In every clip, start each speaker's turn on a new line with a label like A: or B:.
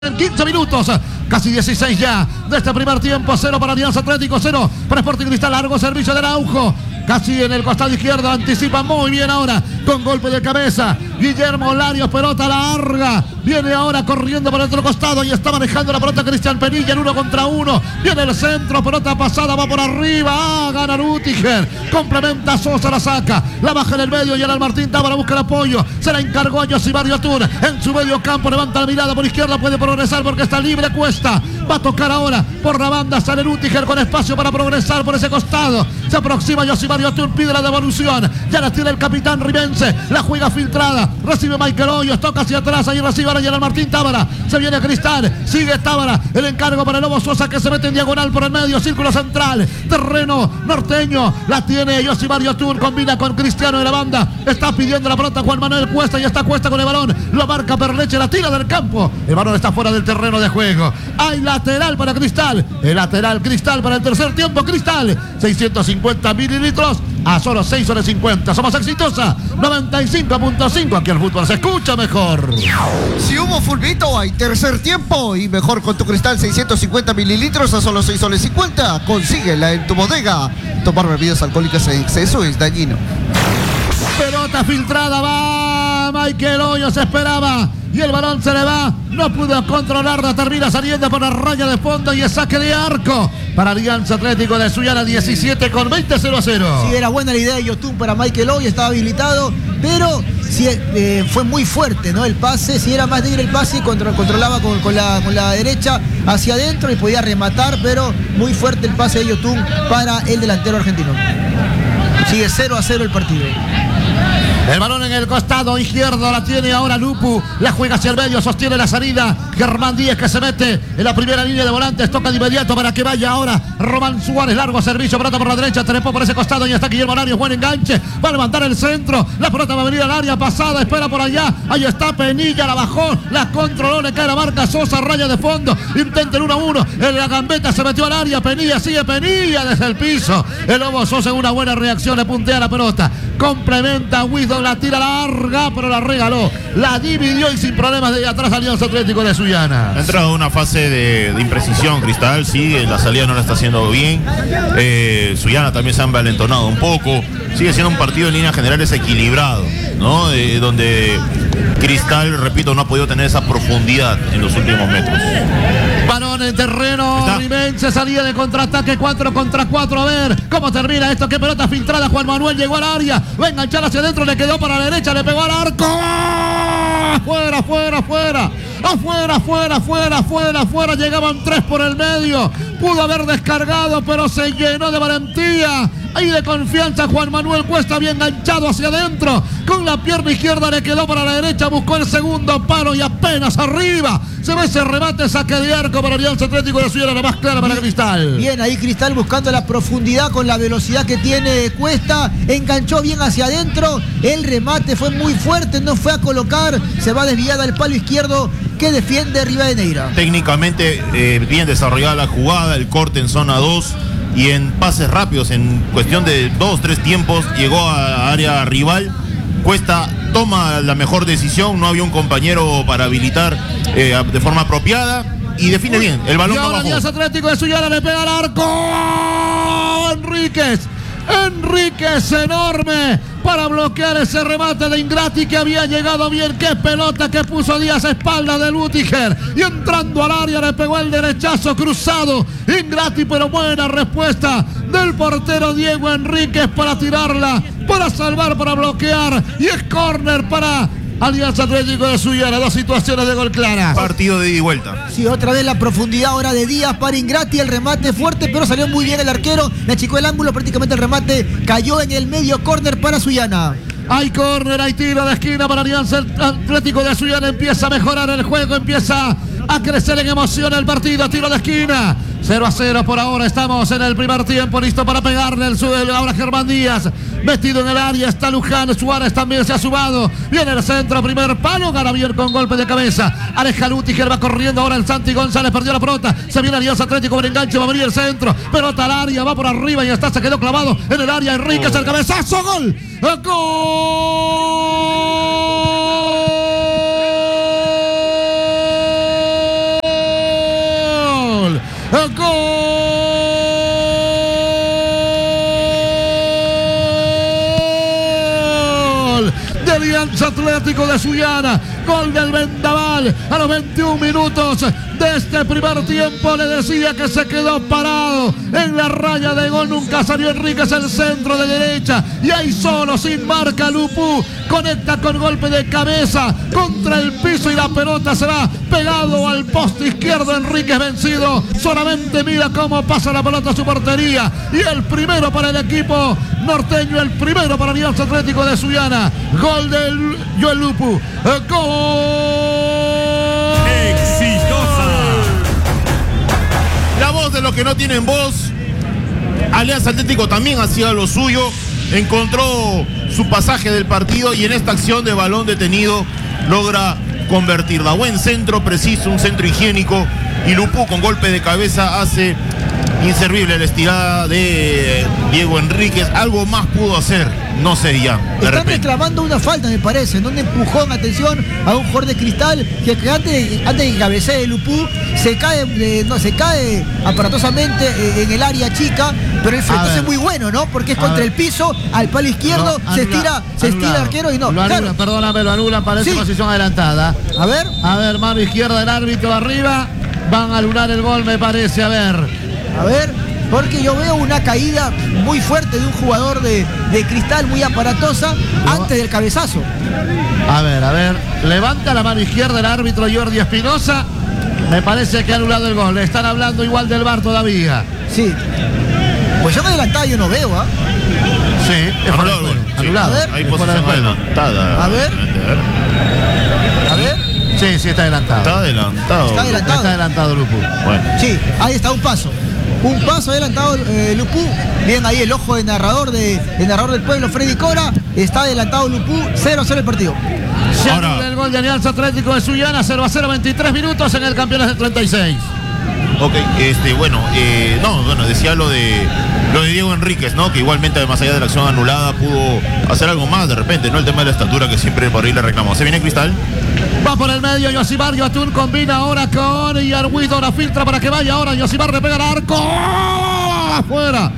A: En 15 minutos, casi 16 ya de este primer tiempo. 0 para Alianza Atlético, 0 para Sporting Cristal. Largo servicio de Araujo, casi en el costado izquierdo, anticipa muy bien ahora con golpe de cabeza Guillermo Larios, pelota larga, viene ahora corriendo por el otro costado y está manejando la pelota Cristian Penilla en 1 contra 1, viene el centro, pelota pasada, va por arriba, gana Rüdiger, complementa Sosa, la saca, la baja en el medio y ahora el Martín Tábara busca el apoyo, se la encargó a Yosivar Yotun en su medio campo, levanta la mirada por izquierda, puede progresar porque está libre, Cuesta, va a tocar ahora por la banda, sale Rüdiger con espacio para progresar por ese costado, se aproxima Yosivar Yotun, pide la devolución, ya la tiene el capitán ribense, la juega filtrada, recibe Michael Hoyos, toca hacia atrás, ahí recibe ahora el Martín Tábara, se viene Cristal, sigue Tábara, el encargo para el Lobo Sosa que se mete en diagonal por el medio, círculo central, terreno norteño, la tiene Yosivar Yotun, combina con Cristiano de la banda, está pidiendo la pelota Juan Manuel Cuesta y está Cuesta con el balón, lo marca Perleche, la tira del campo, el balón está fuera del terreno de juego, hay lateral para Cristal, el lateral Cristal para el tercer tiempo, Cristal, 650 mililitros, a solo 6 horas 50. Somos exitosa 95.5. Aquí el fútbol se escucha mejor.
B: Si hubo fulbito, hay tercer tiempo. Y mejor con tu Cristal 650 mililitros a solo 6 soles 50. Consíguela en tu bodega. Tomar bebidas alcohólicas en exceso es dañino.
A: Pelota filtrada, va Michael Hoyos, esperaba y el balón se le va, no pudo controlarla, termina saliendo por la raya de fondo y es saque de arco para Alianza Atlético de Sullana, 17 con 20, 0-0.
C: Sí, era buena la idea de Yotun para Michael Hoyos, estaba habilitado, pero sí, fue muy fuerte, ¿no? El pase, si era más débil el pase, controlaba con la derecha hacia adentro y podía rematar, pero muy fuerte el pase de Yotun para el delantero argentino. Sigue 0-0 el partido.
A: El balón en el costado izquierdo, la tiene ahora Lupu, la juega hacia el medio, sostiene la salida Germán Díez que se mete en la primera línea de volantes, toca de inmediato para que vaya ahora Román Suárez, largo servicio, pelota por la derecha, trepó por ese costado y está Guillermo Larios, buen enganche, va a levantar el centro, la pelota va a venir al área pasada, espera por allá, ahí está Penilla, la bajó, la controló, le cae la marca Sosa, raya de fondo, intenta el 1-1, en la gambeta se metió al área, Penilla, sigue Penilla desde el piso, el Lobo Sosa en una buena reacción, le puntea la pelota, complementa Wisdom, la tira larga, pero la regaló, la dividió y sin problemas de atrás Alianza Atlético de Sullana.
D: Ha entrado en una fase de imprecisión Cristal, sí, la salida no la está haciendo bien, Sullana también se ha envalentonado un poco, sigue siendo un partido en líneas generales equilibrado, ¿no? Donde Cristal, repito, no ha podido tener esa profundidad en los últimos metros.
A: Balón en terreno, Ribense, salida de contraataque, 4 contra 4, a ver cómo termina esto, qué pelota filtrada, Juan Manuel llegó al área, va a enganchar hacia adentro, le quedó para la derecha, le pegó al arco, fuera, fuera, fuera, afuera, fuera, fuera, fuera, fuera, llegaban 3 por el medio, pudo haber descargado, pero se llenó de valentía, ahí de confianza Juan Manuel Cuesta, bien enganchado hacia adentro, con la pierna izquierda le quedó para la derecha, buscó el segundo palo y apenas arriba, se ve ese remate, saque de arco para Alianza Atlético de Sullana, la más clara para Cristal.
C: Bien, ahí Cristal buscando la profundidad con la velocidad que tiene Cuesta, enganchó bien hacia adentro, el remate fue muy fuerte, no fue a colocar, se va desviada al palo izquierdo que defiende Rivadeneira.
D: Técnicamente bien desarrollada la jugada, el corte en zona 2 y en pases rápidos, en cuestión de 2-3 tiempos, llegó a área rival. Cuesta toma la mejor decisión, no había un compañero para habilitar de forma apropiada y define bien, el balón no bajó.
A: Alianza Atlético de Sullana le pega al arco, Enríquez enorme para bloquear ese remate de Ingrati que había llegado bien, qué pelota que puso Díaz a espalda de Rüdiger y entrando al área le pegó el derechazo cruzado, Ingrati, pero buena respuesta del portero Diego Enríquez para tirarla, para salvar, para bloquear y es córner para Alianza Atlético de Sullana, 2 situaciones de gol claras.
D: Partido de ida y vuelta.
C: Sí, otra vez la profundidad ahora de Díaz para Ingrati, el remate fuerte, pero salió muy bien el arquero, le achicó el ángulo, prácticamente el remate cayó en el medio, córner para Sullana.
A: Hay córner, hay tiro de esquina para Alianza Atlético de Sullana, empieza a mejorar el juego, empieza a crecer en emoción el partido, tiro de esquina, 0-0 por ahora, estamos en el primer tiempo, listo para pegarle el suelo, ahora Germán Díaz, metido en el área, está Luján, Suárez también se ha sumado, viene el centro, primer palo, gana bien con golpe de cabeza, aleja Rüdiger, va corriendo ahora el Santi González, perdió la pelota, se viene Alianza Atlético con enganche, va a venir el centro, pelota al área, va por arriba y está, se quedó clavado en el área, Enríquez, el cabezazo, gol, ¡gol! Alianza Atlético de Sullana. Gol del Vendaval a los 21 minutos de este primer tiempo. Le decía que se quedó parado en la raya de gol. Nunca salió Enríquez, el centro de derecha. Y ahí solo, sin marca, Lupú conecta con golpe de cabeza contra el piso y la pelota se va pegado al poste izquierdo. Enríquez vencido. Solamente mira cómo pasa la pelota a su portería. Y el primero para el equipo norteño, el primero para Alianza Atlético de Sullana. Gol del Joel Lupú. Gol.
D: Exitosa. La voz de los que no tienen voz. Alianza Atlético también hacía lo suyo. Encontró su pasaje del partido y en esta acción de balón detenido logra convertirla. Buen centro, preciso, un centro higiénico. Y Lupú con golpe de cabeza hace inservible la estirada de Diego Enríquez. Algo más pudo hacer, no sé ya.
C: Están reclamando una falta, me parece, ¿no? Un empujón, atención, a un jugador de Cristal que antes de que cabecee Lupú se cae aparatosamente en el área chica, pero el frente es muy bueno, ¿no? Porque es contra el piso, al palo izquierdo, no, se estira el arquero y no.
A: Lo anulan, perdóname, lo anulan, parece posición adelantada.
C: A ver,
A: mano izquierda del árbitro arriba, van a anular el gol, me parece, a ver, porque yo veo una caída muy fuerte de un jugador de Cristal, muy aparatosa, antes del cabezazo. A ver, levanta la mano izquierda el árbitro Jordi Espinosa, me parece que ha anulado el gol. Le están hablando igual del VAR todavía.
C: Sí, pues yo me adelantaba, yo no veo,
A: Sí, es anulado.
D: Hay posición adelantada.
C: A ver.
A: Sí, está adelantado.
D: Está
A: adelantado Lupú.
D: Bueno.
C: Sí, ahí está, un paso adelantado Lupú. Bien ahí el ojo de narrador del pueblo, Freddy Cora. Está adelantado Lupú, 0-0 el partido.
A: Se anula el gol de Alianza Atlético de Sullana, 0-0, 23 minutos en el campeonato del 36.
D: Ok, decía lo de Diego Enríquez, ¿no? Que igualmente, más allá de la acción anulada, pudo hacer algo más de repente, ¿no? El tema de la estatura que siempre por ahí le reclamó. ¿Se viene Cristal?
A: Va por el medio, Yosimar Yotun combina ahora con Yarguido, la filtra para que vaya ahora, Yosimar le pega al arco. Afuera.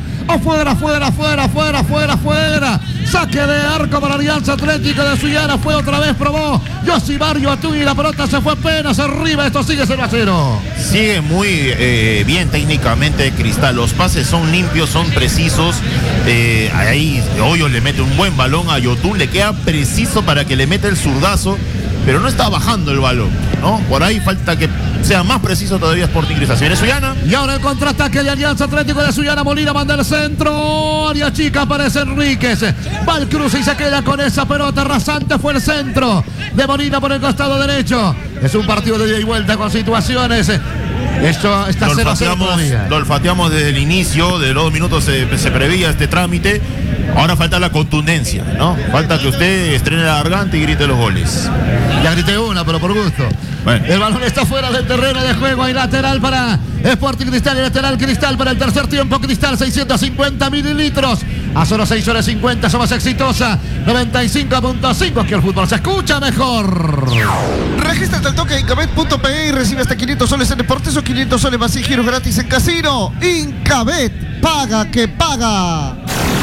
A: Saque de arco para Alianza Atlético de Sullana. Fue otra vez, probó Yosimar Yotun y la pelota se fue apenas arriba. Esto sigue 0-0.
D: Sigue muy bien técnicamente Cristal. Los pases son limpios, son precisos. Ahí Hoyos le mete un buen balón a Yotun. Le queda preciso para que le meta el zurdazo, pero no está bajando el balón, ¿no? Por ahí falta que sea más preciso todavía Sporting Cristal. ¿Se viene Sullana?
A: Y ahora el contraataque de Alianza Atlético de Sullana. Molina manda el centro. Área chica, aparece Enríquez. Va el cruce y se queda con esa pelota. Rasante fue el centro de Molina por el costado derecho. Es un partido de ida y vuelta con situaciones. Esto está 0-0 todavía.
D: Lo olfateamos desde el inicio, de los 2 minutos se preveía este trámite. Ahora falta la contundencia, ¿no? Falta que usted estrene la garganta y grite los goles.
A: Ya grité una, pero por gusto. Bueno. El balón está fuera del terreno de juego. Hay lateral para Sporting Cristal y lateral Cristal para el tercer tiempo. Cristal 650 mililitros. A solo 6 horas 50 somos exitosa. 95.5. Que el fútbol se escucha mejor.
B: Regístrate al toque en Incabet.pe y recibe hasta 500 soles en deportes o 500 soles más y giros gratis en casino. Incabet, paga que paga.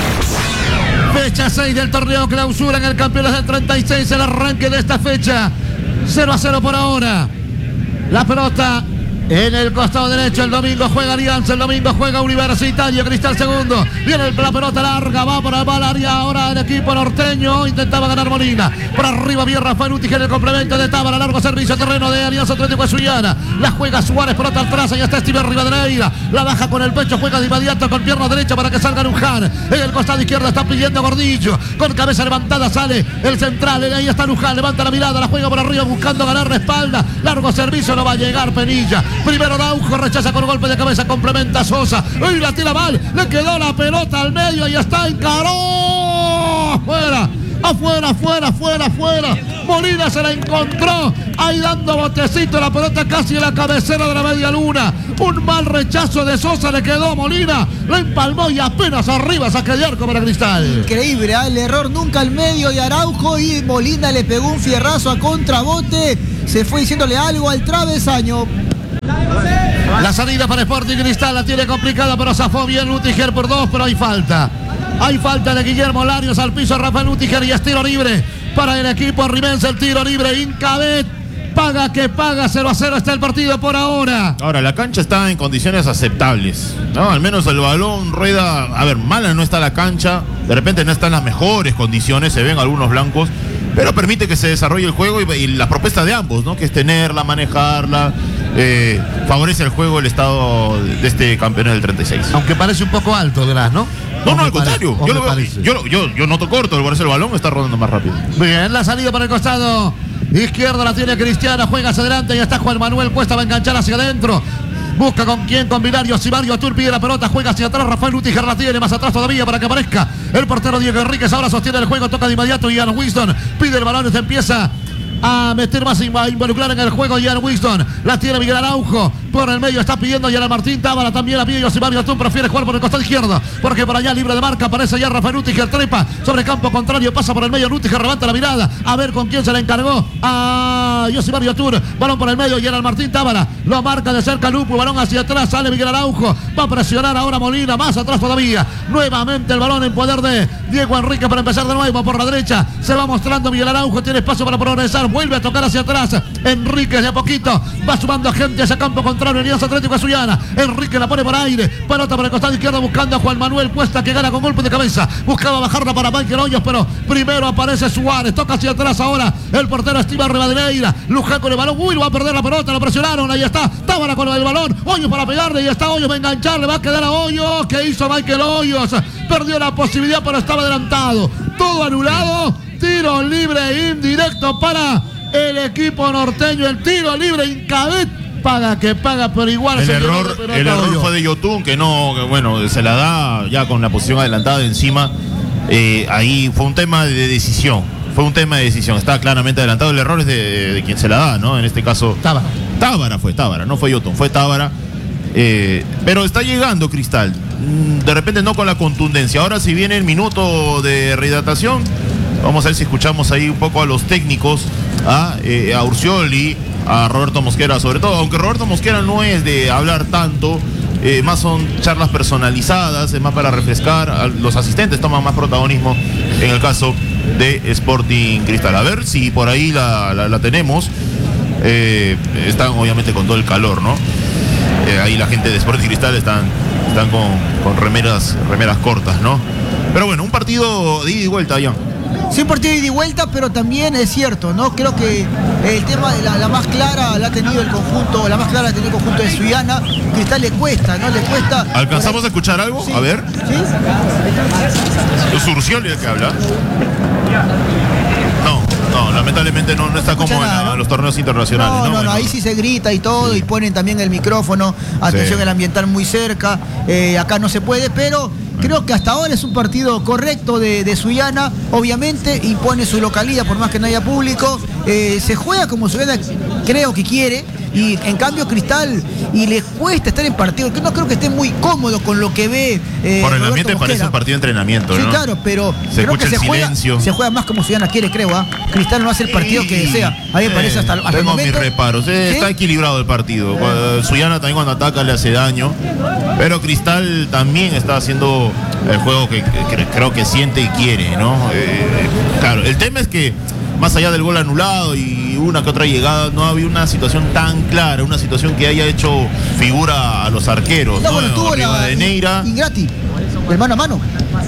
A: Fecha 6 del torneo clausura en el campeonato del 36. El arranque de esta fecha. 0-0 por ahora. La pelota en el costado derecho. El domingo juega Alianza, el domingo juega Universitario. Cristal segundo. Viene la pelota larga, va por el área. Ahora el equipo norteño intentaba ganar Molina. Por arriba bien Rafael Utiger en el complemento de Tábara. Largo servicio terreno de Alianza Atlético de Sullana. La juega Suárez, pelota atrás. Ya está Steven Rivadeneira. La baja con el pecho, juega de inmediato con pierna derecha para que salga Luján. En el costado izquierdo está pidiendo Gordillo. Con cabeza levantada sale el central. Ahí está Luján, levanta la mirada, la juega por arriba buscando ganar la espalda. Largo servicio, no va a llegar Penilla. Primero Araujo, rechaza con golpe de cabeza, complementa Sosa. ¡Uy, la tira mal! Le quedó la pelota al medio y está encaró. Afuera. Molina se la encontró. Ahí dando botecito la pelota casi en la cabecera de la media luna. Un mal rechazo de Sosa le quedó a Molina. La empalmó y apenas arriba saque de arco para Cristal.
C: Increíble, el error nunca al medio de Araujo y Molina le pegó un fierrazo a contrabote. Se fue diciéndole algo al travesaño.
A: La salida para Sporting Cristal la tiene complicada, pero zafó bien Utiger por 2, pero hay falta. Hay falta de Guillermo Larios al piso, Rafael Utiger y estilo libre para el equipo rimense. El tiro libre, Incabet. Paga que paga, 0-0 está el partido por ahora.
D: Ahora, la cancha está en condiciones aceptables, ¿no? Al menos el balón rueda, a ver, mala no está la cancha, de repente no está en las mejores condiciones, se ven algunos blancos, pero permite que se desarrolle el juego y la propuesta de ambos, ¿no? Que es tenerla, manejarla, favorece el juego el estado de este campeón del 36.
A: Aunque parece un poco alto, Gras, ¿no?
D: No, al contrario, yo noto corto, el balón está rodando más rápido.
A: Bien, la salida para el costado izquierdo la tiene Cristiano, juega hacia adelante y está Juan Manuel Cuesta, va a enganchar hacia adentro. Busca con quién combinar. Yosimario Tur pide la pelota, juega hacia atrás. Rafael Utiger la tiene más atrás todavía para que aparezca el portero Diego Enríquez. Ahora sostiene el juego, toca de inmediato Ian Winston. Pide el balón y se empieza a meter más, a involucrar en el juego Ian Winston. La tiene Miguel Araujo. Por el medio está pidiendo ya Martín Tábara. También la pide Yosimario Tur. Prefiere jugar por el costado izquierdo porque por allá libre de marca aparece ya Rafael Utiger. Trepa sobre campo contrario. Pasa por el medio. Utiger levanta la mirada. A ver con quién se le encargó. A Yosimario Tur. Balón por el medio. Y era Martín Tábara. Lo marca de cerca Lupu. Balón hacia atrás. Sale Miguel Araujo. Va a presionar ahora Molina. Más atrás todavía. Nuevamente el balón en poder de Diego Enríquez para empezar de nuevo por la derecha. Se va mostrando Miguel Araujo. Tiene espacio para progresar. Vuelve a tocar hacia atrás. Enríquez de a poquito. Va sumando gente hacia campo contrario. Alianza Atlético de Sullana. Enrique la pone por aire. Pelota por el costado izquierdo buscando a Juan Manuel Cuesta que gana con golpe de cabeza. Buscaba bajarla para Michael Hoyos, pero primero aparece Suárez. Toca hacia atrás ahora el portero Estibar Rivadeneira. Luján con el balón. Uy, lo va a perder la pelota. Lo presionaron. Ahí está. Tábara con el balón. Hoyos para pegarle. Y está Hoyos. Va a enganchar. Le va a quedar a Hoyos. ¿Qué hizo Michael Hoyos? Perdió la posibilidad, pero estaba adelantado. Todo anulado. Tiro libre indirecto para el equipo norteño. El tiro libre Incabet. Paga que paga, pero igual
D: el error fue de Yotun, que bueno, se la da ya con la posición adelantada encima. Ahí fue un tema de decisión. Estaba claramente adelantado. El error es de quien se la da, ¿no? En este caso Tábara, no fue Yotun, fue Tábara. Pero está llegando Cristal. De repente no con la contundencia. Ahora si viene el minuto de rehidratación, vamos a ver si escuchamos ahí un poco a los técnicos, a Urcioli, a Roberto Mosquera sobre todo, aunque Roberto Mosquera no es de hablar tanto, más son charlas personalizadas, es más para refrescar, los asistentes toman más protagonismo en el caso de Sporting Cristal. A ver si por ahí la tenemos. Están obviamente con todo el calor, ¿no? Ahí la gente de Sporting Cristal están con remeras cortas, ¿no? Pero bueno, un partido de ida y vuelta ya.
C: Sí, un partido de ida y vuelta, pero también es cierto, ¿no? Creo que el tema de la más clara la ha tenido el conjunto, de Sullana. Cristal le cuesta, ¿no? Le cuesta.
D: ¿Alcanzamos a escuchar algo?
C: Sí.
D: A ver.
C: ¿Sí?
D: ¿Es Urcioli el que habla? No, lamentablemente no está como en los torneos internacionales.
C: No, ahí sí se grita y todo, y ponen también el micrófono, atención, el ambiental muy cerca, acá no se puede, pero creo que hasta ahora es un partido correcto de Sullana. Obviamente impone su localidad por más que no haya público, se juega como Sullana creo que quiere, y en cambio Cristal y le cuesta estar en partido, que no creo que esté muy cómodo con lo que ve.
D: Por el ambiente parece un partido de entrenamiento,
C: sí,
D: ¿no?
C: Claro, pero
D: se
C: creo que
D: escucha
C: se juega más como Sullana quiere, creo. Cristal no hace el partido que desea. A mí me parece hasta el momento.
D: Tengo mis reparos. Está equilibrado el partido. Sullana también cuando ataca le hace daño, pero Cristal también está haciendo el juego que creo que siente y quiere, ¿no? Claro, el tema es que más allá del gol anulado y una que otra llegada, no había una situación tan clara, una situación que haya hecho figura a los arqueros, ¿no?
C: Bueno, tuvo
D: Rivadeneira.
C: Ingrati, el mano a mano.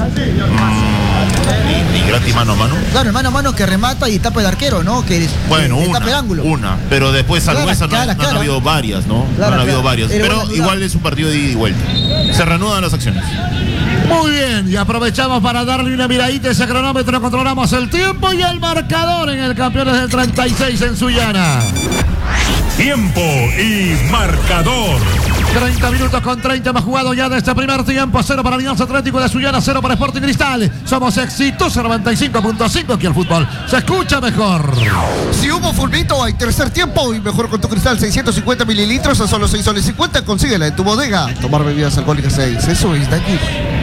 D: Ingrati mano a mano.
C: Claro, el mano a mano que remata y tapa el arquero, ¿no? Que tapa el ángulo.
D: Pero después salvo esa no han habido varias, ¿no? No han habido varias. Pero igual es un partido de ida y vuelta. Se reanudan las acciones.
A: Muy bien, y aprovechamos para darle una miradita a ese cronómetro, controlamos el tiempo y el marcador en el Campeones del 36 en Sullana.
E: Tiempo y marcador.
A: 30 minutos con 30 más jugado ya de este primer tiempo. 0 para Alianza Atlético de Sullana, 0 para Sporting Cristal. Somos exitosos 95.5. Aquí el fútbol se escucha mejor.
B: Si hubo fulbito, hay tercer tiempo y mejor con tu Cristal 650 mililitros a solo 6 soles 50. Consíguela en tu bodega. Tomar bebidas alcohólicas 6. Eso es de aquí.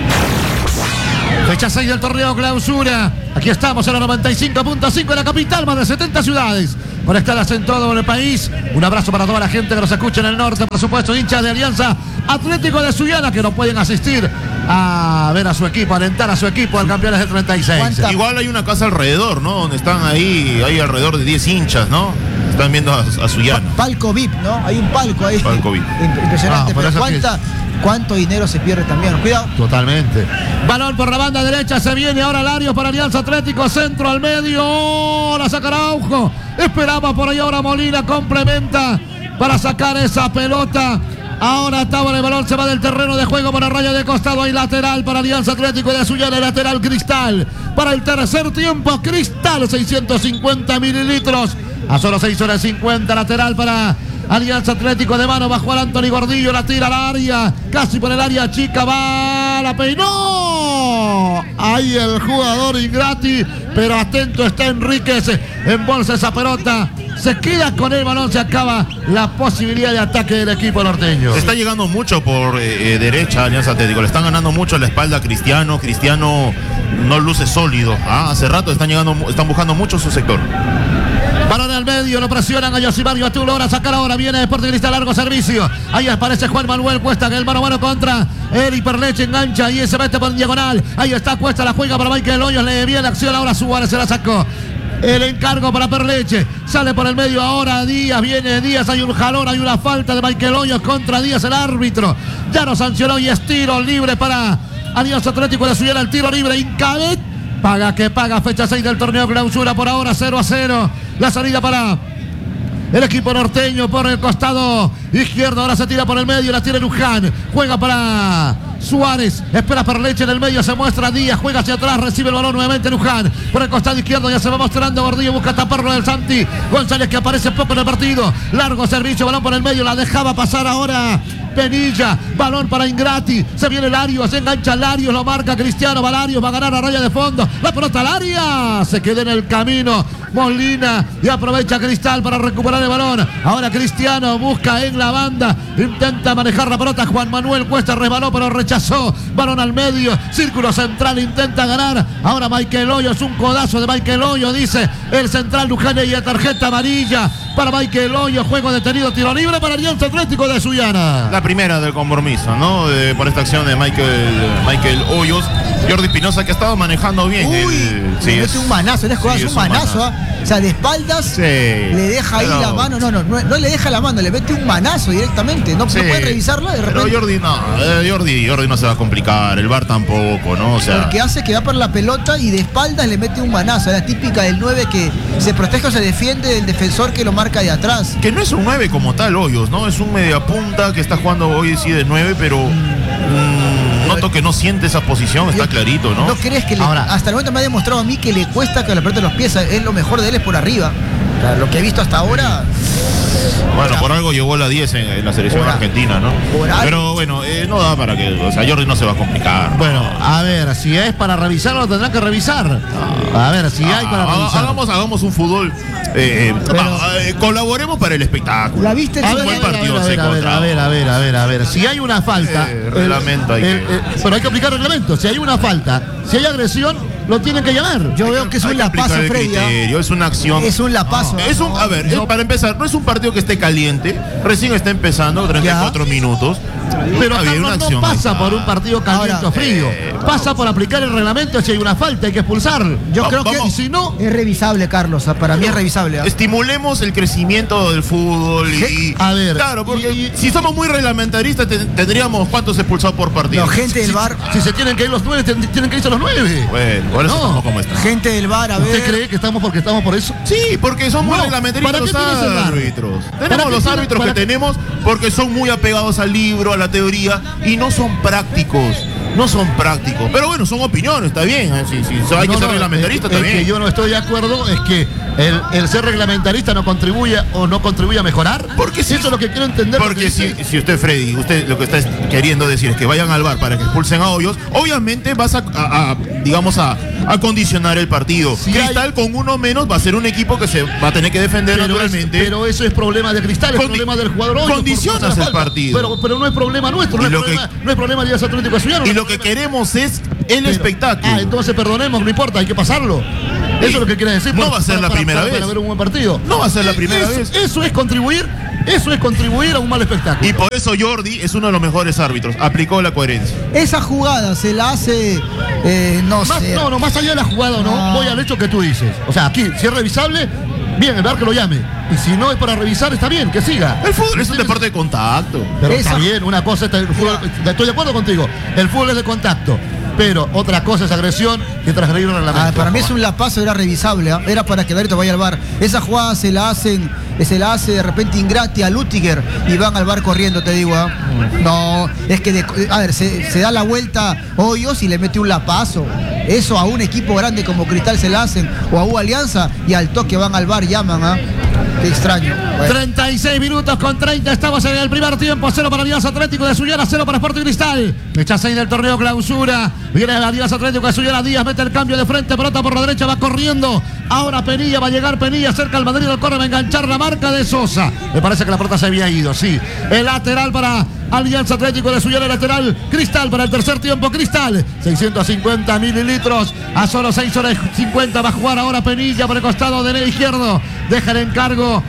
A: Fecha 6 del torneo clausura. Aquí estamos en la 95.5 en la capital, más de 70 ciudades. conectadas en todo el país. Un abrazo para toda la gente que nos escucha en el norte, por supuesto, hinchas de Alianza Atlético de Sullana, que no pueden asistir a ver a su equipo, a alentar a su equipo al campeones del 36.
D: Igual hay una casa alrededor, ¿no? Donde están ahí, hay alrededor de 10 hinchas, ¿no? Están viendo a Sullana.
C: Palco VIP, ¿no? Hay un palco ahí.
D: Palco VIP.
C: Impresionante, pero ¿cuánto dinero se pierde también? Cuidado.
A: Totalmente. Balón por la banda derecha, se viene ahora Larios para Alianza Atlético, centro al medio, la saca Araujo. Esperaba por ahí ahora Molina, complementa para sacar esa pelota. Ahora Tábara, el balón se va del terreno de juego para raya de costado. Hay lateral para Alianza Atlético de Sullana, lateral Cristal. Para el tercer tiempo, Cristal, 650 mililitros. A solo 6 horas 50, lateral para Alianza Atlético de mano. Bajó al Anthony Gordillo, la tira al área. Casi por el área chica, va, la peinó. Ahí el jugador Ingrati, pero atento está Enríquez. Embolsa esa pelota. Se queda con el balón, se acaba la posibilidad de ataque del equipo norteño.
D: Se está llegando mucho por derecha Alianza Atlético. Le están ganando mucho a la espalda a Cristiano. Cristiano no luce sólido. Hace rato están buscando mucho su sector.
A: Balón al medio, lo presionan a Yosimario Atulo, ahora sacar ahora, viene Sporting Cristal, largo servicio. Ahí aparece Juan Manuel Cuesta, que el mano a mano contra Eri Perleche, engancha y se mete por diagonal. Ahí está Cuesta, la juega para Michael Hoyos, le viene la acción, ahora Suárez se la sacó. El encargo para Perleche, sale por el medio ahora Díaz, viene Díaz, hay un jalón, hay una falta de Michael Hoyos contra Díaz, el árbitro. Ya lo sancionó y es tiro libre para Alianza Atlético de Sullana, el tiro libre, Incabet. Paga que paga, fecha 6 del torneo clausura, por ahora 0-0. La salida para el equipo norteño por el costado izquierdo. Ahora se tira por el medio, la tira Luján. Juega para Suárez, espera Perleche en el medio, se muestra Díaz, juega hacia atrás, recibe el balón nuevamente Luján. Por el costado izquierdo ya se va mostrando Gordillo, busca taparlo del Santi González, que aparece poco en el partido. Largo servicio, balón por el medio, la dejaba pasar ahora Penilla, balón para Ingrati, se viene Larios, se engancha Larios, lo marca Cristiano, va Larios, va a ganar a raya de fondo, la pelota al área, se queda en el camino Molina y aprovecha Cristal para recuperar el balón. Ahora Cristiano busca en la banda, intenta manejar la pelota, Juan Manuel Cuesta resbaló pero rechazó, balón al medio, círculo central, intenta ganar, ahora Michael Hoyos, un codazo de Michael Hoyos, dice el central Luján, y tarjeta amarilla para Michael Hoyos, juego detenido, tiro libre para Alianza Atlético de Sullana.
D: La primera del compromiso, ¿no? Por esta acción de Michael Hoyos. Jordi Espinosa, que ha estado manejando bien.
C: Sí, es un manazo, es un manazo. O sea, de espaldas le deja ahí la mano. No le deja la mano, le mete un manazo directamente. No puede revisarla de repente.
D: Pero Jordi no se va a complicar, el VAR tampoco, ¿no? O sea,
C: el que hace que va por la pelota y de espaldas le mete un manazo. La típica del 9 que se protege o se defiende del defensor que lo marca de atrás.
D: Que no es un 9 como tal, Hoyos, ¿no? Es un mediapunta que está jugando hoy sí de 9, pero noto que no siente esa posición, está clarito, ¿no?
C: ¿No crees que hasta el momento me ha demostrado a mí que le cuesta que la pelota los pies? Es lo mejor de él es por arriba. O sea, lo que he visto hasta ahora.
D: Bueno, por algo llegó la 10 en la selección argentina, ¿no? Pero bueno, no da para que, o sea, Jordi no se va a complicar.
A: Bueno, a ver, si es para revisarlo, tendrán que revisar. A ver, si hay para revisar.
D: Hagamos un fútbol. Colaboremos para el espectáculo.
C: ¿La viste?
A: A ver, si hay una falta.
D: Reglamento
A: pero hay que aplicar reglamento. Si hay una falta, si hay agresión, lo tienen que llamar.
C: Yo veo que es un lapazo, Freddy.
D: Es una acción.
C: Es un lapazo.
D: Para empezar, no es un partido que esté caliente. Recién está empezando, 34 minutos.
A: Pero Carlos, no pasa por un partido caliente o frío. Pasa por aplicar el reglamento. Si hay una falta, hay que expulsar.
C: Yo creo que
A: si no,
C: es revisable, Carlos. Para mí es revisable.
D: Estimulemos el crecimiento del fútbol.
A: A ver.
D: Claro, porque si somos muy reglamentaristas, tendríamos cuántos expulsados por partido.
C: No, gente del VAR.
A: Si se tienen que ir los 9, tienen que irse los 9.
D: Bueno, por eso estamos como estamos.
C: Gente del VAR, a ver.
A: ¿Usted cree que estamos porque estamos por eso?
D: Sí, porque son muy reglamentaristas los árbitros. Tenemos los árbitros que tenemos porque son muy apegados al libro, a la teoría, y no son prácticos. No son prácticos. Pero bueno, son opiniones, está bien. Si hay que ser reglamentarista, está bien.
A: Que yo no estoy de acuerdo es que el ser reglamentarista no contribuye a mejorar. Porque eso es lo que quiero entender.
D: Porque si usted, Freddy, usted lo que está queriendo decir es que vayan al VAR para que expulsen a Hoyos, obviamente vas a condicionar el partido.
A: Si
D: Cristal con uno menos va a ser un equipo que se va a tener que defender naturalmente.
A: Pero eso es problema de Cristal, es problema del jugador Hoyos.
D: Condicionas el partido.
A: Pero no es problema nuestro, no es problema de Alianza Atlético de Sullana.
D: Y lo que queremos es El espectáculo.
A: Entonces perdonemos, no importa, hay que pasarlo. Eso es lo que quiere decir.
D: No va a ser la primera vez.
A: Para ver un buen partido.
D: No va a ser la primera vez.
A: Eso es contribuir a un mal espectáculo.
D: Y por eso Jordi es uno de los mejores árbitros. Aplicó la coherencia.
C: Esa jugada se la hace,
A: más allá de la jugada, no, voy al hecho que tú dices. O sea, aquí, si es revisable, bien, el VAR que lo llame. Y si no es para revisar, está bien, que siga.
D: El fútbol es un deporte de contacto.
A: Pero está bien, una cosa es el fútbol, estoy de acuerdo contigo. El fútbol es de contacto. Pero otra cosa es agresión que transgredir un reglamento.
C: Para mí es un lapazo, era revisable, Era para que Darito vaya al VAR. Esa jugada se la hace de repente Ingrati a Lutiger y van al VAR corriendo, te digo. No, es que se da la vuelta Hoyos y le mete un lapazo. Eso a un equipo grande como Cristal se la hacen, o a U Alianza, y al toque van al VAR, llaman, Qué extraño.
A: Bueno. 36 minutos con 30, estamos en el primer tiempo. 0 para Alianza Atlético de Sullana, 0 para Sporting Cristal. Fecha 6 del torneo clausura. Viene Alianza Atlético de Sullana, Díaz mete el cambio de frente, pelota por la derecha, va corriendo. Ahora Penilla, va a llegar Penilla cerca al Madrid del córner, va a enganchar la marca de Sosa. Me parece que la pelota se había ido, sí. El lateral para Alianza Atlético de Sullana, lateral Cristal para el tercer tiempo. Cristal, 650 mililitros a solo 6 horas 50. Va a jugar ahora Penilla por el costado del izquierdo. Deja el encargo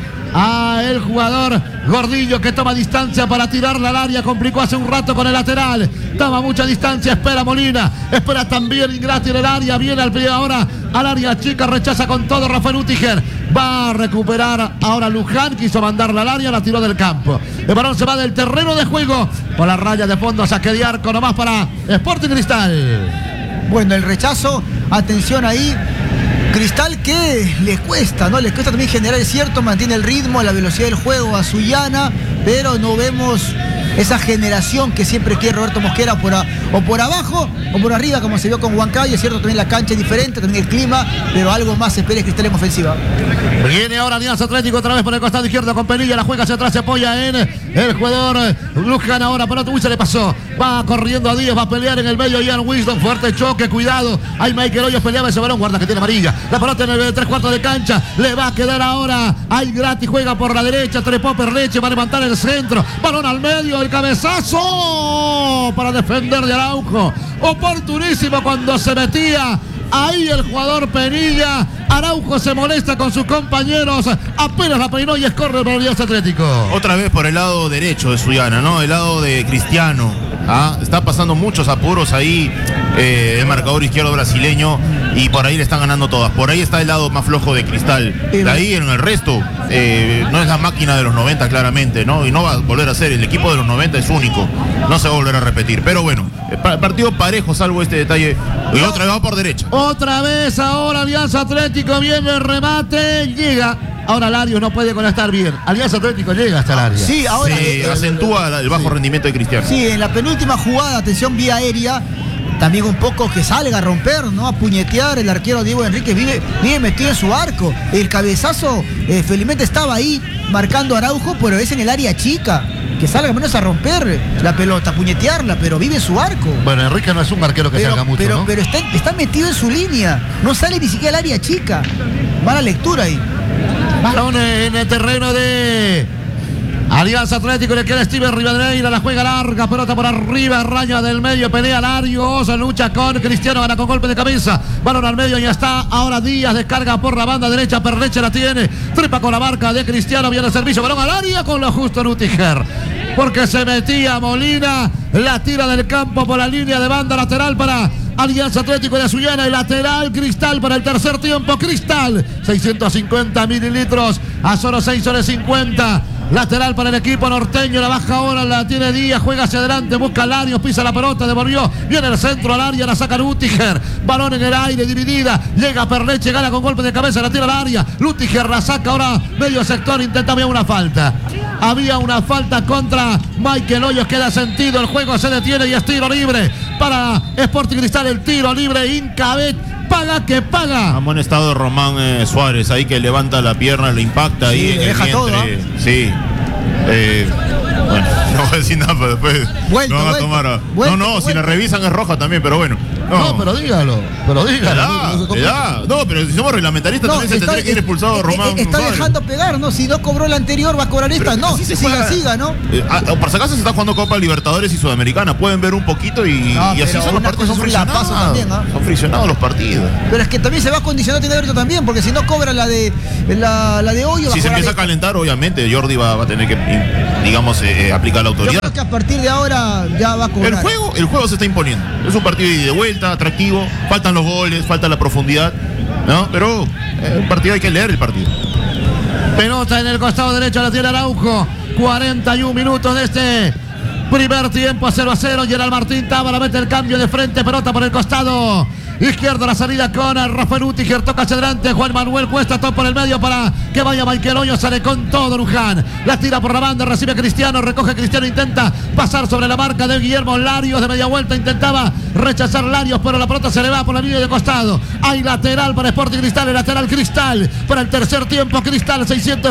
A: a el jugador Gordillo, que toma distancia para tirarla al área. Complicó hace un rato con el lateral, toma mucha distancia, espera Molina, espera también Ingrati en el área, viene al pie ahora al área chica, rechaza con todo Rafael Utiger, va a recuperar ahora Luján, quiso mandarla al área, la tiró del campo. El balón se va del terreno de juego por la raya de fondo, saque de arco nomás para Sporting Cristal.
C: Bueno, el rechazo, atención ahí. Cristal que les cuesta, ¿no? Les cuesta también generar, es cierto, mantiene el ritmo, la velocidad del juego a Sullana, pero no vemos esa generación que siempre quiere Roberto Mosquera o por abajo o por arriba, como se vio con Huancayo. Es cierto, también la cancha es diferente, también el clima, pero algo más se espera Cristal en ofensiva.
A: Viene ahora Alianza Atlético otra vez por el costado izquierdo con Penilla, la juega hacia atrás, se apoya en el jugador Luján ahora, pelota, se le pasó, va corriendo a Díaz, va a pelear en el medio Ian Wisdom, fuerte choque, cuidado, hay Michael Hoyos, peleaba ese balón, guarda que tiene amarilla, la pelota en el 3/4 de cancha, le va a quedar ahora, hay Grati, juega por la derecha, trepó Perleche, va a levantar el centro, balón al medio, el cabezazo para defender de Araujo, oportunísimo cuando se metía ahí el jugador Penilla. Araujo se molesta con sus compañeros, apenas la peinó y escorre para el Alianza Atlético.
D: Otra vez por el lado derecho de Sullana, ¿no? El lado de Cristiano. Está pasando muchos apuros ahí el marcador izquierdo brasileño y por ahí le están ganando todas. Por ahí está el lado más flojo de Cristal. De ahí en el resto no es la máquina de los 90 claramente, ¿no? Y no va a volver a ser. El equipo de los 90 es único. No se va a volver a repetir. Pero bueno, partido parejo salvo este detalle. Y otra vez va por derecha.
A: Otra vez ahora Alianza Atlético, viene el remate, llega. Ahora Larios no puede conectar bien. Alianza Atlético llega hasta el área.
C: Sí, ahora
D: se acentúa el bajo rendimiento de Cristiano.
C: Sí, en la penúltima jugada, atención, vía aérea, también un poco que salga a romper, ¿no? A puñetear. El arquero Diego Enríquez vive metido en su arco. El cabezazo, felizmente estaba ahí marcando a Araujo, pero es en el área chica. Que salga al menos a romper la pelota, a puñetearla, pero vive en su arco.
A: Bueno, Enrique no es un arquero que salga mucho, ¿no?
C: Pero está metido en su línea. No sale ni siquiera al área chica. Mala lectura ahí.
A: Balón en el terreno de Alianza Atlético, le queda Steven Rivadeneira, la juega larga, pelota por arriba, raya del medio, pelea Larios, lucha con Cristiano, gana con golpe de cabeza, balón al medio y ya está, ahora Díaz descarga por la banda derecha, Perleche la tiene, trepa con la marca de Cristiano, viene el servicio, balón al área con lo justo Nutiger, porque se metía Molina, la tira del campo por la línea de banda lateral para Alianza Atlético de Sullana, el lateral Cristal para el tercer tiempo. Cristal, 650 mililitros a solo 6 horas 50. Lateral para el equipo norteño, la baja ahora, la tiene Díaz, juega hacia adelante, busca Larios, pisa la pelota, devolvió, viene el centro al área, la saca Lutiger, balón en el aire, dividida, llega Perleche, gana con golpe de cabeza, la tira al área, Lutiger la saca ahora, medio sector, intenta una falta. Había una falta contra Michael Hoyos, queda sentido, el juego se detiene y es tiro libre para Sporting Cristal, el tiro libre, Incabet. Paga que paga.
D: Amonestado Román Suárez, ahí que levanta la pierna, lo impacta ahí en el vientre. Todo, ¿no? Sí. Bueno, no voy a decir nada, pero después no van a tomar. Si la revisan es roja también, pero bueno.
A: No, pero dígalo.
D: Le da. No, pero si somos reglamentaristas
C: No,
D: también se tendría que ir expulsado Román.
C: Está
D: González.
C: dejando pegar, ¿no? Si no cobró la anterior, va a cobrar esta.
D: Pero
C: No,
D: así se juega.
C: siga, ¿no?
D: Por si acaso se está jugando Copa Libertadores y Sudamericana. Pueden ver un poquito y así
C: pero
D: son los
C: una
D: partidos. Son
C: cosa es un lapazo
D: friccionados.
C: también, ¿ah?
D: Son friccionados los partidos.
C: Pero es que también se va a condicionar tener árbitro también, porque si no cobra la de hoy,
D: Si se empieza a calentar, obviamente Jordi va a tener que, digamos, aplicar la
C: Yo
D: autoridad.
C: creo que a partir de ahora ya va a cobrar.
D: El juego se está imponiendo. Es un partido de vuelta, atractivo. Faltan los goles, falta la profundidad, ¿no? Pero un partido hay que leer el partido.
A: Pelota en el costado derecho, la tiene Araujo. 41 minutos de este primer tiempo, 0-0. Gerald Martín Tábara mete el cambio de frente, pelota por el costado izquierdo, la salida con Rafael Utiger, toca hacia adelante, Juan Manuel Cuesta, top por el medio para que vaya Michael Hoyo, sale con todo Luján, la tira por la banda, recibe Cristiano, recoge Cristiano, intenta pasar sobre la marca de Guillermo Larios, de media vuelta intentaba rechazar Larios, pero la pelota se le va por la línea de costado. Hay lateral para Sporting Cristal, el lateral Cristal para el tercer tiempo, Cristal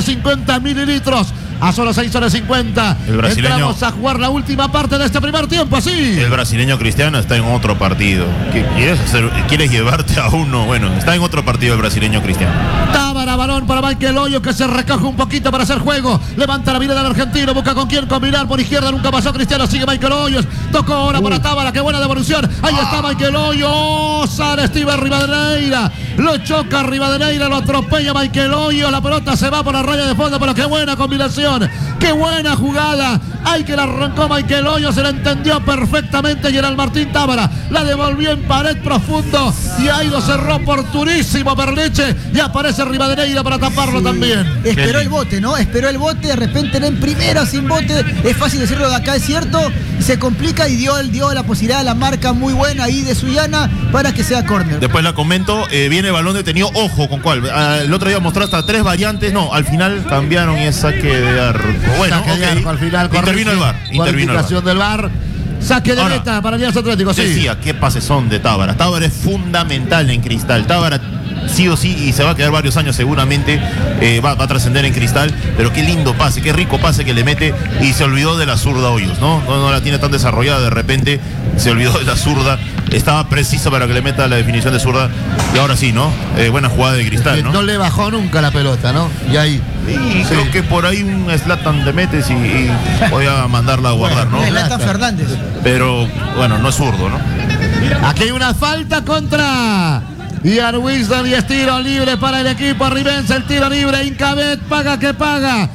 A: 650 mililitros. A solo 6 horas 50.
D: El brasileño.
A: Entramos a jugar la última parte de este primer tiempo, así.
D: El brasileño Cristiano está en otro partido. ¿Qué quieres hacer? ¿Quieres llevarte a uno? Bueno, está en otro partido el brasileño Cristiano.
A: Tábara, balón para Michael Hoyo, que se recoge un poquito para hacer juego. Levanta la mirada del argentino, busca con quién combinar por izquierda. Nunca pasó Cristiano, sigue Michael Hoyos. Tocó ahora para Tábara, qué buena devolución. Ahí está Michael Hoyos. Sale Steven Rivadeneira. Lo choca Rivadeneira, lo atropella Michael Hoyos. La pelota se va por la raya de fondo, pero qué buena combinación. Qué buena jugada. Ay, que la arrancó Michael Hoyos, se la entendió perfectamente Gerald Martín Tábara. La devolvió en pared profundo y ahí lo cerró oportunísimo Perleche y aparece Rivadeneira para taparlo también.
C: Esperó el bote, ¿no? Esperó el bote, de repente en primera sin bote. Es fácil decirlo de acá, es cierto. Se complica y dio la posibilidad, la marca muy buena ahí de Suyana para que sea córner.
D: Después la comento, viene el balón detenido, ojo con cuál. El otro día mostró hasta 3 variantes, no, al final cambiaron y es saque de arco. Bueno,
A: Saque de arco, al final
D: intervino el VAR.
A: Cualificación del VAR. Saque de meta para Alianza Atlético, sí.
D: Decía, qué pases son de Tábara. Tábara es fundamental en Cristal. Tábara sí o sí, y se va a quedar varios años seguramente, va a trascender en Cristal, pero qué lindo pase, qué rico pase que le mete, y se olvidó de la zurda Hoyos, ¿no? No la tiene tan desarrollada, de repente se olvidó de la zurda, estaba preciso para que le meta la definición de zurda, y ahora sí, ¿no? Buena jugada de Cristal, ¿no?
A: No le bajó nunca la pelota, ¿no? Y ahí.
D: Y creo que por ahí un Zlatan te metes y voy a mandarla a guardar, ¿no?
C: Zlatan Fernández.
D: Pero, bueno, no es zurdo, ¿no?
A: Aquí hay una falta contra Ian Wisdom y es tiro libre para el equipo ribense. El tiro libre, Incabet paga que paga.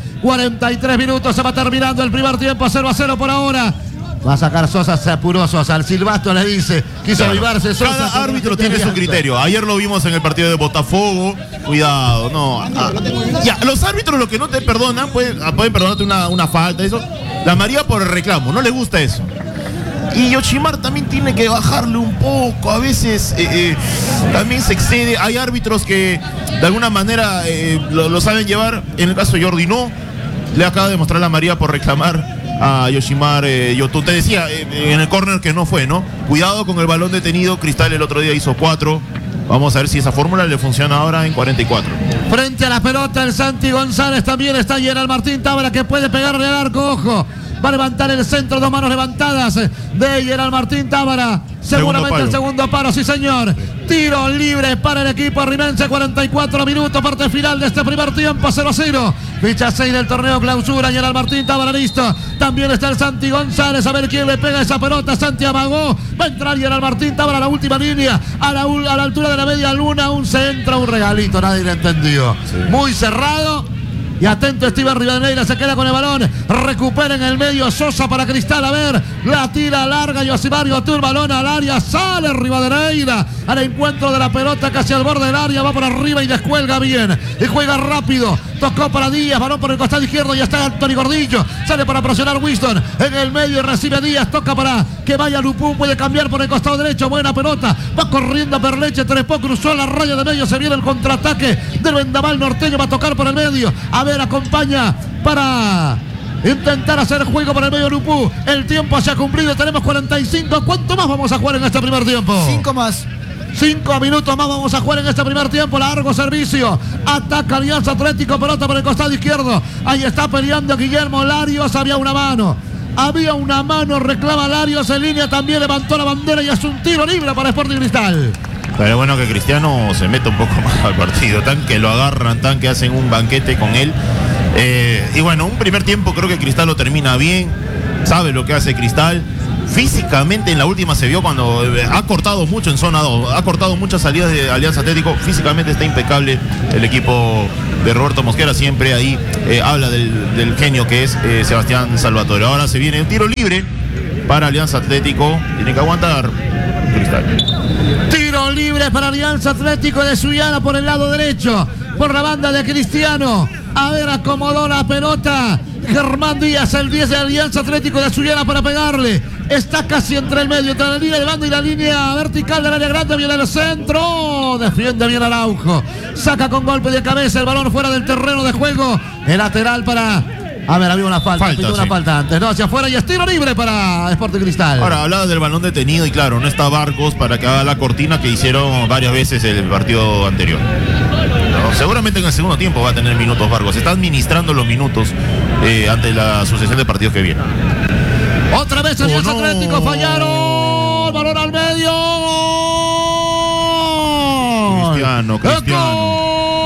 A: 43 minutos, se va terminando el primer tiempo, 0-0 por ahora. Va a sacar Sosa, se apuró Sosa. Al silbato le dice, quiso avivarse Sosa.
D: Cada árbitro tiene su criterio. Ayer lo vimos en el partido de Botafogo. Cuidado, no. Ya, los árbitros lo que no te perdonan, pueden perdonarte una falta, eso. La María por el reclamo, no le gusta eso. Y Yoshimar también tiene que bajarle un poco. A veces también se excede. Hay árbitros que de alguna manera lo saben llevar. En el caso de Jordi no. Le acaba de mostrar la María por reclamar a Yoshimar Yotun. Te decía en el córner que no fue, ¿no? Cuidado con el balón detenido. Cristal el otro día hizo 4. Vamos a ver si esa fórmula le funciona ahora en 44.
A: Frente a la pelota el Santi González también está Gerald Martín Tábara, que puede pegarle al arco, ojo. Va a levantar el centro, 2 manos levantadas de Gerald Martín Tábara. Seguramente el segundo paro, sí señor. Tiro libre para el equipo rimense, 44 minutos, parte final de este primer tiempo, 0-0. Ficha 6 del torneo clausura, Gerald Martín Tábara listo. También está el Santi González, a ver quién le pega esa pelota. Santi amagó, va a entrar Gerald Martín Tábara a la última línea, a la altura de la media luna, un centro, un regalito, nadie le entendió. Sí. Muy cerrado. Y atento Steven Rivadeneira, se queda con el balón. Recupera en el medio Sosa para Cristal. A ver, la tira larga. Yoshimar Yotun, balón al área. Sale Rivadeneira al encuentro de la pelota casi al borde del área. Va por arriba y descuelga bien. Y juega rápido. Tocó para Díaz, balón por el costado izquierdo. Y está Anthony Gordillo. Sale para presionar Winston. En el medio recibe Díaz. Toca para que vaya Lupún. Puede cambiar por el costado derecho. Buena pelota. Va corriendo Perleche. Trepó, cruzó la raya de medio. Se viene el contraataque del vendaval norteño. Va a tocar por el medio. A ver, acompaña para intentar hacer juego por el medio Lupú. El tiempo se ha cumplido, tenemos 45. ¿Cuánto más vamos a jugar en este primer tiempo?
C: 5 más.
A: 5 minutos más vamos a jugar en este primer tiempo. Largo servicio. Ataca Alianza Atlético. Pelota por el costado izquierdo. Ahí está peleando Guillermo Larios. Había una mano. Había una mano, reclama Larios en línea, también levantó la bandera y es un tiro libre para Sporting Cristal.
D: Pero bueno que Cristiano se meta un poco más al partido, tan que lo agarran, tan que hacen un banquete con él. Y bueno, un primer tiempo creo que Cristal lo termina bien, sabe lo que hace Cristal. Físicamente en la última se vio cuando ha cortado mucho en zona 2, ha cortado muchas salidas de Alianza Atlético. Físicamente está impecable el equipo de Roberto Mosquera, siempre ahí habla del genio que es Sebastián Salvatore. Ahora se viene un tiro libre para Alianza Atlético, tiene que aguantar Cristal.
A: Tiro libre para Alianza Atlético de Sullana por el lado derecho, por la banda de Cristiano. A ver, acomodó la pelota Germán Díaz, el 10 de Alianza Atlético de Sullana, para pegarle. Está casi entre el medio, entre la línea de banda y la línea vertical del área grande. Viene el centro, defiende bien Araujo, saca con golpe de cabeza el balón fuera del terreno de juego. El lateral para... A ver, había una falta, una falta antes, no, hacia afuera, y es tiro libre para Sporting Cristal.
D: Ahora, hablaba del balón detenido y claro, no está Barcos para que haga la cortina que hicieron varias veces el partido anterior. No, seguramente en el segundo tiempo va a tener minutos Barcos, está administrando los minutos ante la sucesión de partidos que vienen.
A: Otra vez Alianza Atlético, fallaron, balón al medio.
D: Cristiano.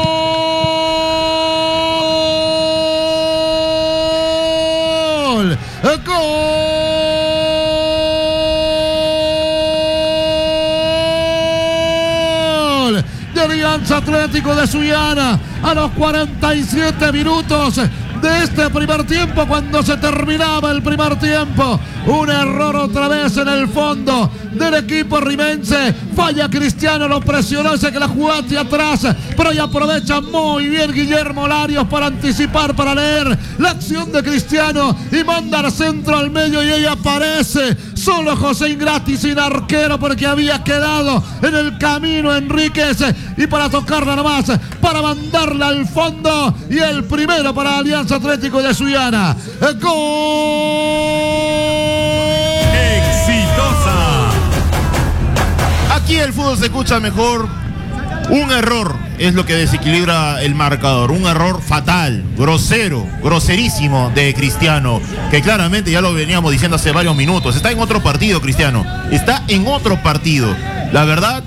A: ¡Gol! De Alianza Atlético de Sullana a los 47 minutos de este primer tiempo, cuando se terminaba el primer tiempo. Un error otra vez en el fondo del equipo rimense. Falla Cristiano, lo presionó, ese que la jugó hacia atrás, pero ya aprovecha muy bien Guillermo Larios para anticipar, para leer la acción de Cristiano y manda al centro al medio, y ahí aparece solo José Ingrati sin arquero porque había quedado en el camino Enríquez, y para tocarla nomás, para mandarla al fondo, y el primero para Alianza Atlético de Sullana. ¡Gol!
E: ¡Exitosa!
D: Aquí el fútbol se escucha mejor. Un error es lo que desequilibra el marcador. Un error fatal, grosero, groserísimo de Cristiano, que claramente ya lo veníamos diciendo hace varios minutos. Está en otro partido, Cristiano. Está en otro partido. La verdad,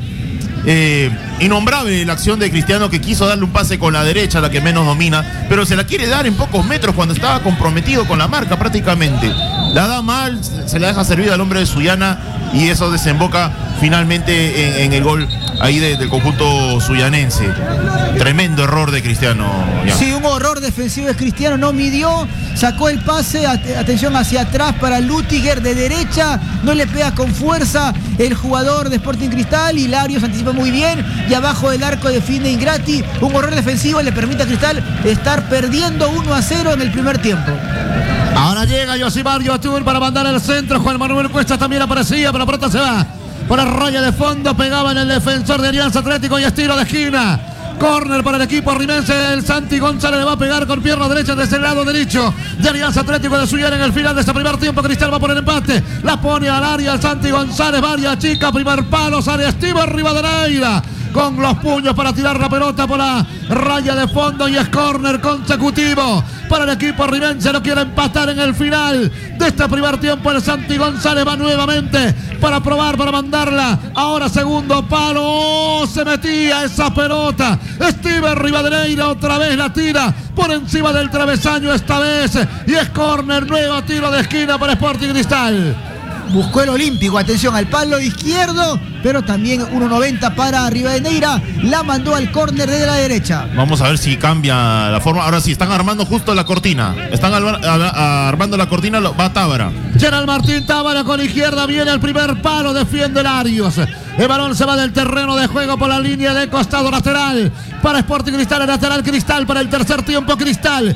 D: innombrable la acción de Cristiano, que quiso darle un pase con la derecha, la que menos domina, pero se la quiere dar en pocos metros cuando estaba comprometido con la marca prácticamente. La da mal, se la deja servir al hombre de Sullana, y eso desemboca finalmente en el gol ahí del conjunto suyanense. Tremendo error de Cristiano.
C: Sí, un horror defensivo de Cristiano, no midió, sacó el pase, atención, hacia atrás para Lutiger de derecha, no le pega con fuerza el jugador de Sporting Cristal, y Larios anticipa muy bien, y abajo del arco define Ingrati. Un horror defensivo le permite a Cristal estar perdiendo 1-0 en el primer tiempo.
A: Ahora llega Yosimar Yotun para mandar el centro. Juan Manuel Cuesta también aparecía, pero pronto se va por la raya de fondo, pegaba en el defensor de Alianza Atlético y es tiro de esquina. Córner para el equipo rimense. El Santi González le va a pegar con pierna derecha desde el lado derecho de Alianza Atlético de Sullana en el final de este primer tiempo. Cristal va por el empate, la pone al área el Santi González, varias chica, primer palo, sale Steven Rivadeneira con los puños para tirar la pelota por la raya de fondo, y es córner consecutivo para el equipo rimense. Lo quiere empatar en el final de este primer tiempo. El Santi González va nuevamente para probar, para mandarla. Ahora segundo palo. ¡Oh! Se metía esa pelota. Steven Rivadeneira otra vez la tira por encima del travesaño esta vez, y es córner, nuevo tiro de esquina para Sporting Cristal.
C: Buscó el olímpico, atención, al palo izquierdo, pero también 1.90 para Rivadeneira, la mandó al córner de la derecha.
D: Vamos a ver si cambia la forma. Ahora sí, están armando justo la cortina. Están armando la cortina, va Tábara.
A: Gerald Martín Tábara con izquierda, viene el primer palo, defiende Larios. El balón se va del terreno de juego por la línea de costado lateral para Sporting Cristal, el lateral Cristal para el tercer tiempo. Cristal,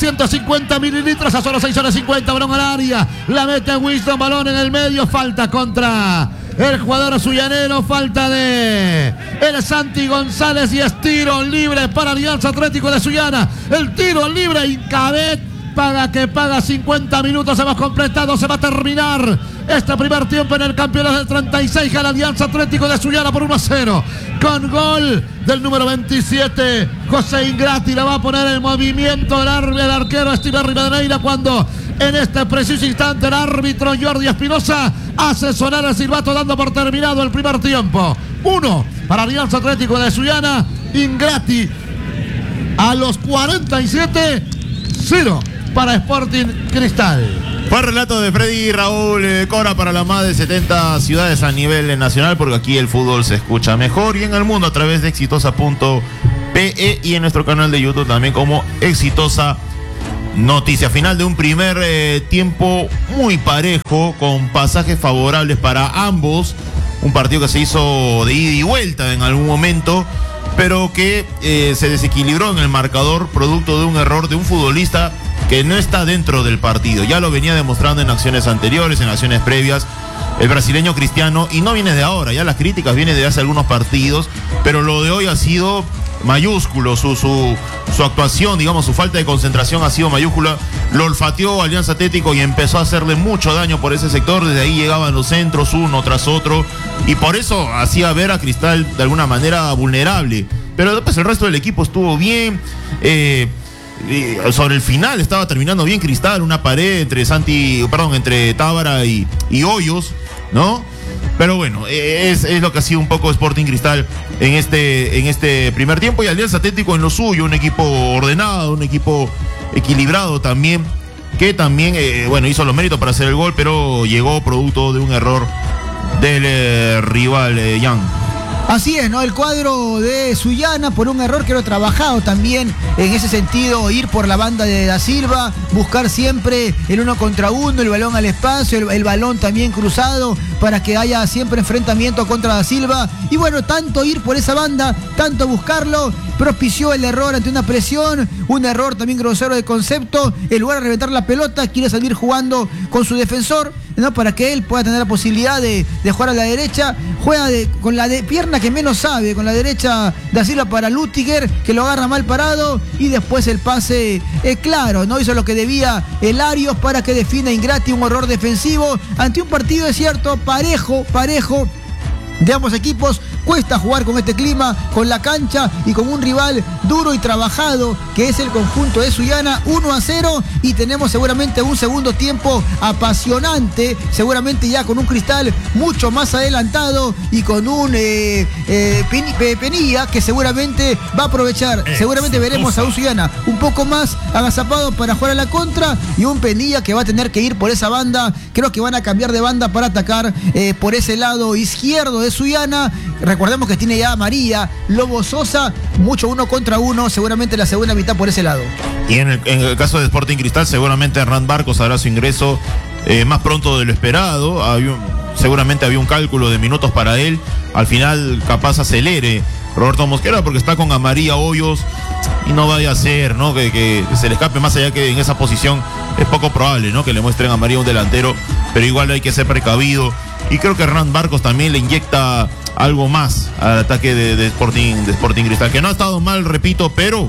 A: 650 mililitros a solo 650, balón al área, la mete Winston, balón en el medio, falta contra el jugador suyanero, falta de el Santi González, y es tiro libre para Alianza Atlético de Sullana. El tiro libre, Incabet paga 50 minutos, se va completado, se va a terminar este primer tiempo en el campeonato del 36. Gana Alianza Atlético de Sullana por 1-0 con gol del número 27 José Ingrati. La va a poner en movimiento el arquero Steven Rivadeneira cuando En este preciso instante el árbitro Jordi Espinosa hace sonar el silbato dando por terminado el primer tiempo. 1 para Alianza Atlético de Sullana, Ingrati a los 47, 0 para Sporting Cristal.
D: Fue el relato de Freddy Raúl Cora para las más de 70 ciudades a nivel nacional, porque aquí el fútbol se escucha mejor y en el mundo a través de exitosa.pe y en nuestro canal de YouTube también como Exitosa Noticia. Final de un primer tiempo muy parejo, con pasajes favorables para ambos. Un partido que se hizo de ida y vuelta en algún momento, pero que se desequilibró en el marcador producto de un error de un futbolista que no está dentro del partido. Ya lo venía demostrando en acciones anteriores, en acciones previas, el brasileño Cristiano, y no viene de ahora, ya las críticas vienen de hace algunos partidos, pero lo de hoy ha sido mayúsculo, su actuación, digamos, su falta de concentración ha sido mayúscula. Lo olfateó Alianza Atlético y empezó a hacerle mucho daño por ese sector. Desde ahí llegaban los centros uno tras otro y por eso hacía ver a Cristal de alguna manera vulnerable, pero después el resto del equipo estuvo bien. Sobre el final estaba terminando bien Cristal, una pared entre Tábara y Hoyos, ¿no? Pero bueno, es lo que ha sido un poco Sporting Cristal en este primer tiempo, y Alianza Atlético en lo suyo, un equipo ordenado, un equipo equilibrado también, que también hizo los méritos para hacer el gol, pero llegó producto de un error del rival Jan.
C: Así es, ¿no? El cuadro de Sullana, por un error que lo ha trabajado también en ese sentido, ir por la banda de Da Silva, buscar siempre el 1 contra 1, el balón al espacio, el balón también cruzado, para que haya siempre enfrentamiento contra Da Silva. Y bueno, tanto ir por esa banda, tanto buscarlo, propició el error ante una presión, un error también grosero de concepto. En lugar de reventar la pelota, quiere salir jugando con su defensor, ¿no? Para que él pueda tener la posibilidad de jugar a la derecha. Juega con la pierna que menos sabe, con la derecha Da Silva para Lutiger, que lo agarra mal parado, y después el pase claro, ¿no? Hizo lo que debía el Arios para que defina Ingrati, un horror defensivo ante un partido, es cierto, parejo de ambos equipos. Cuesta jugar con este clima, con la cancha y con un rival duro y trabajado que es el conjunto de Sullana. 1-0, y tenemos seguramente un segundo tiempo apasionante, seguramente ya con un Cristal mucho más adelantado y con un Penilla que seguramente va a aprovechar. Seguramente veremos a un Sullana un poco más agazapado para jugar a la contra, y un Penilla que va a tener que ir por esa banda. Creo que van a cambiar de banda para atacar por ese lado izquierdo de Sullana. Recordemos que tiene ya a María, Lobo Sosa, mucho 1 contra 1, seguramente la segunda mitad por ese lado.
D: Y en el caso de Sporting Cristal, seguramente Hernán Barcos hará su ingreso más pronto de lo esperado. Seguramente había un cálculo de minutos para él. Al final capaz acelere Roberto Mosquera, porque está con María Hoyos y no vaya a ser, ¿no? Que se le escape, más allá que en esa posición es poco probable, ¿no? Que le muestren a María un delantero, pero igual hay que ser precavido. Y creo que Hernán Barcos también le inyecta algo más al ataque de Sporting Cristal, que no ha estado mal, repito, pero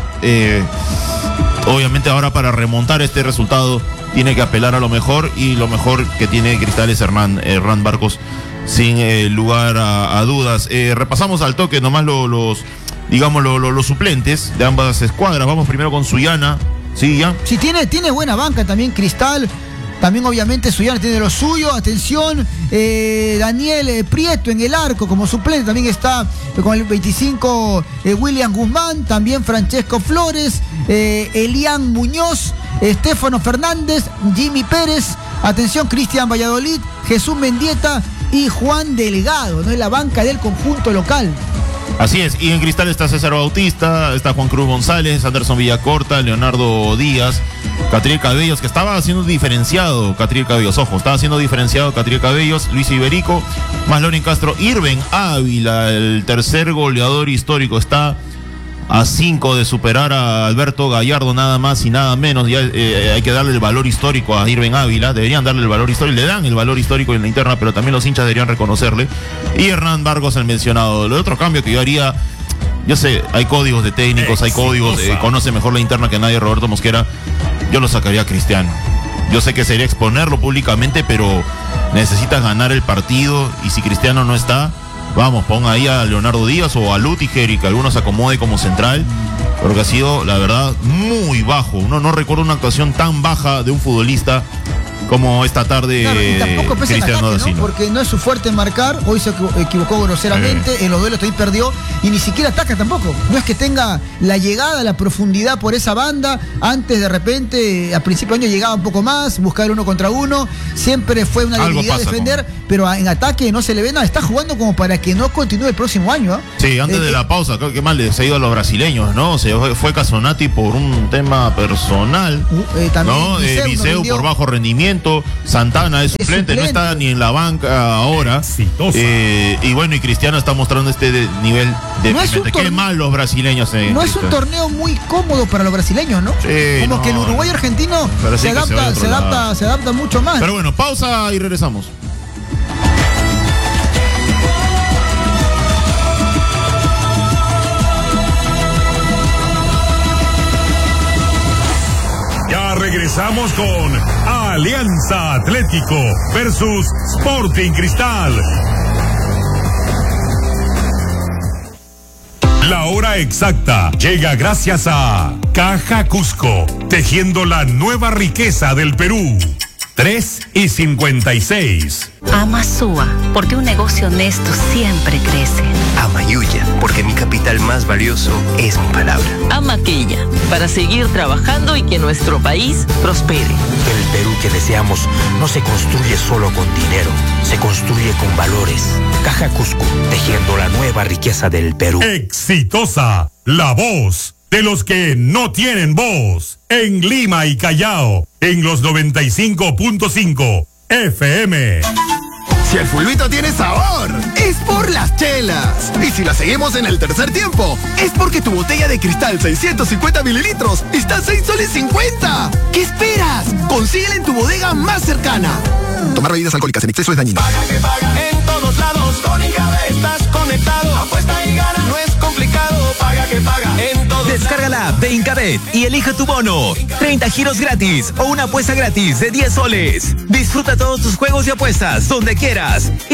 D: obviamente ahora para remontar este resultado tiene que apelar a lo mejor, y lo mejor que tiene Cristal es Hernán Barcos, sin lugar a dudas. Repasamos al toque nomás los suplentes de ambas escuadras. Vamos primero con Sullana. Sí, ya.
C: Sí, tiene buena banca también Cristal. También obviamente Sullana tiene lo suyo. Atención, Daniel Prieto en el arco como suplente. También está con el 25 William Guzmán. También Francesco Flores, Elian Muñoz, Estefano Fernández, Jimmy Pérez. Atención, Cristian Valladolid, Jesús Mendieta y Juan Delgado, ¿no? En la banca del conjunto local.
D: Así es, y en Cristal está César Bautista, está Juan Cruz González, Anderson Villacorta, Leonardo Díaz, Catriel Cabellos, que estaba siendo diferenciado, Catriel Cabellos, Luis Iberico, más Loren Castro, Irben Ávila, el tercer goleador histórico, está a 5 de superar a Alberto Gallardo, nada más y nada menos. Ya hay que darle el valor histórico a Irben Ávila, deberían darle el valor histórico, le dan el valor histórico en la interna, pero también los hinchas deberían reconocerle. Y Hernán Barcos, el mencionado. El otro cambio que yo haría, yo sé, hay códigos de técnicos, hay códigos, conoce mejor la interna que nadie Roberto Mosquera, yo lo sacaría a Cristiano. Yo sé que sería exponerlo públicamente, pero necesitas ganar el partido, y si Cristiano no está, vamos, pon ahí a Leonardo Díaz o a Lutiger y que algunos se acomode como central, porque ha sido, la verdad, muy bajo. No recuerdo una actuación tan baja de un futbolista como esta tarde.
C: Claro, y tampoco pese en
D: Cristiano
C: ataque,
D: da Silva.
C: ¿no? Porque no es su fuerte marcar, hoy se equivocó groseramente, en los duelos también perdió y ni siquiera ataca tampoco. No es que tenga la llegada, la profundidad por esa banda. Antes de repente, a principio de año llegaba un poco más, buscar 1 contra 1, siempre fue una debilidad defender, pero en ataque no se le ve nada. Está jugando como para que no continúe el próximo año, ¿eh?
D: Sí, antes de la pausa, creo que mal les ha ido a los brasileños, ¿no? Se fue Casonati por un tema personal,
C: también
D: ¿no? Viseu por bajo rendimiento. Santana es suplente, no está ni en la banca ahora. Y bueno, y Cristiano está mostrando este nivel de qué mal los brasileños.
C: No es un torneo muy cómodo para los brasileños, ¿no?
D: Sí,
C: como que el uruguayo argentino se adapta mucho más.
D: Pero bueno, pausa y regresamos.
E: Regresamos con Alianza Atlético versus Sporting Cristal. La hora exacta llega gracias a Caja Cusco, tejiendo la nueva riqueza del Perú. 3:56.
F: Amasúa, porque un negocio honesto siempre crece.
G: Amayuya, porque mi capital más valioso es mi palabra.
H: Amaquilla, para seguir trabajando y que nuestro país prospere.
I: El Perú que deseamos no se construye solo con dinero, se construye con valores. Caja Cusco, tejiendo la nueva riqueza del Perú.
E: Exitosa, la voz de los que no tienen voz, en Lima y Callao, en los 95.5 FM.
J: Si el fulbito tiene sabor, es por las chelas. Y si la seguimos en el tercer tiempo, es porque tu botella de Cristal 650 mililitros está a 6 soles 50. ¿Qué esperas? Consíguela en tu bodega más cercana. Tomar bebidas alcohólicas en exceso es dañino.
K: Paga que paga en todos lados, con Incabe estás conectado. Apuesta y gana, no es complicado. Paga que paga en todos lados.
L: Descarga la app de Incabet y elige tu bono. 30 giros gratis o una apuesta gratis de 10 soles. Disfruta todos tus juegos y apuestas donde quieras.